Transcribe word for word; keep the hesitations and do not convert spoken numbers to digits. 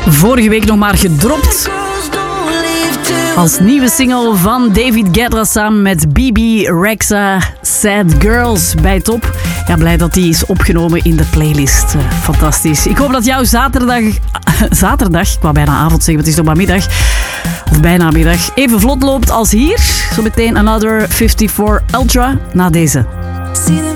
Vorige week nog maar gedropt als nieuwe single van David Guetta samen met B B Rexha, Sad Girls bij Top. Ja, blij dat die is opgenomen in de playlist. Uh, fantastisch. Ik hoop dat jouw zaterdag, zaterdag, ik wou bijna avond zeggen, want het is nog maar middag, of bijna middag, even vlot loopt als hier. Zometeen Another vijfenvijftig Ultra na deze.